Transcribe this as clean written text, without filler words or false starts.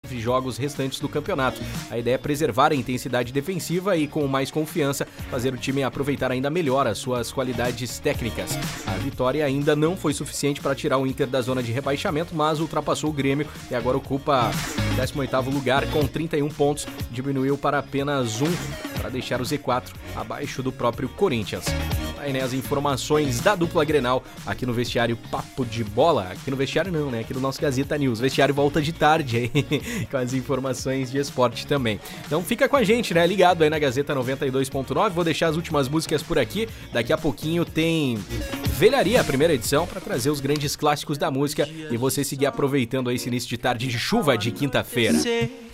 jogos restantes do campeonato. A ideia é preservar a intensidade defensiva e, com mais confiança, fazer o time aproveitar ainda melhor as suas qualidades técnicas. A vitória ainda não foi suficiente para tirar o Inter da zona de rebaixamento, mas ultrapassou o Grêmio e agora ocupa o 18º lugar com 31 pontos, diminuiu para apenas 1 para deixar o Z4 abaixo do próprio Corinthians. Aí, né, as informações da dupla Grenal aqui no vestiário Papo de Bola. Aqui no vestiário não, né? Aqui no nosso Gazeta News. Vestiário volta de tarde aí, com as informações de esporte também. Então fica com a gente, né? Ligado aí na Gazeta 92.9. Vou deixar as últimas músicas por aqui. Daqui a pouquinho tem Velharia, a primeira edição, para trazer os grandes clássicos da música e você seguir aproveitando aí esse início de tarde de chuva de quinta-feira.